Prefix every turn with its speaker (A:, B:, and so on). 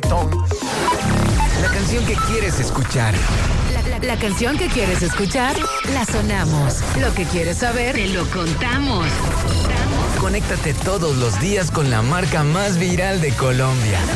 A: reggaetón.
B: La canción que quieres escuchar.
C: La canción que quieres escuchar, la sonamos. Lo que quieres saber, te lo contamos.
B: Conéctate todos los días con la marca más viral de Colombia.